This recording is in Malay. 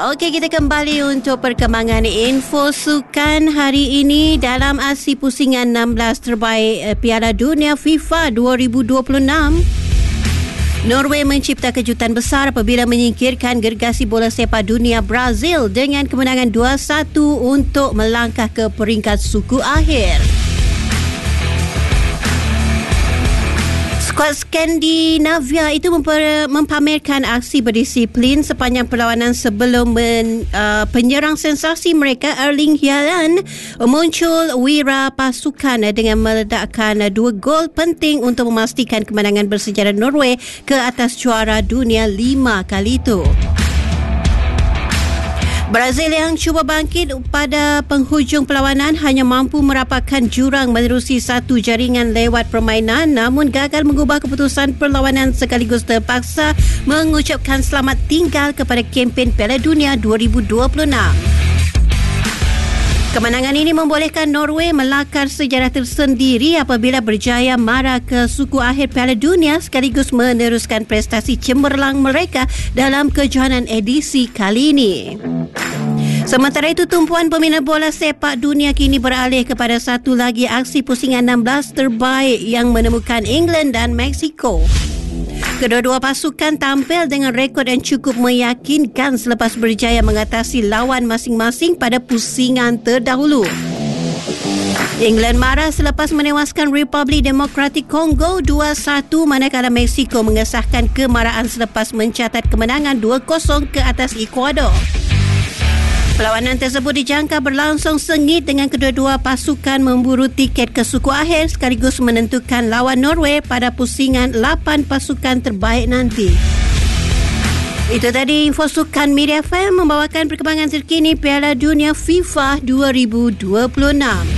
Okey, kita kembali untuk perkembangan info sukan hari ini dalam aksi pusingan 16 terbaik Piala Dunia FIFA 2026. Norway mencipta kejutan besar apabila menyingkirkan gergasi bola sepak dunia Brazil dengan kemenangan 2-1 untuk melangkah ke peringkat suku akhir. Skuad Skandinavia itu mempamerkan aksi berdisiplin sepanjang perlawanan sebelum penyerang sensasi mereka Erling Haaland muncul wira pasukan dengan meledakkan 2 gol penting untuk memastikan kemenangan bersejarah Norway ke atas juara dunia 5 kali itu. Brazil yang cuba bangkit pada penghujung perlawanan hanya mampu merapatkan jurang menerusi satu jaringan lewat permainan namun gagal mengubah keputusan perlawanan sekaligus terpaksa mengucapkan selamat tinggal kepada kempen Piala Dunia 2026. Kemenangan ini membolehkan Norway melakar sejarah tersendiri apabila berjaya mara ke suku akhir Piala Dunia sekaligus meneruskan prestasi cemerlang mereka dalam kejohanan edisi kali ini. Sementara itu, tumpuan peminat bola sepak dunia kini beralih kepada satu lagi aksi pusingan 16 terbaik yang menemukan England dan Mexico. Kedua-dua pasukan tampil dengan rekod yang cukup meyakinkan selepas berjaya mengatasi lawan masing-masing pada pusingan terdahulu. England marah selepas menewaskan Republik Demokratik Kongo 2-1 manakala Mexico mengesahkan kemarahan selepas mencatat kemenangan 2-0 ke atas Ecuador. Perlawanan tersebut dijangka berlangsung sengit dengan kedua-dua pasukan memburu tiket ke suku akhir sekaligus menentukan lawan Norway pada pusingan 8 pasukan terbaik nanti. Itu tadi info sukan Media FM membawakan perkembangan terkini Piala Dunia FIFA 2026.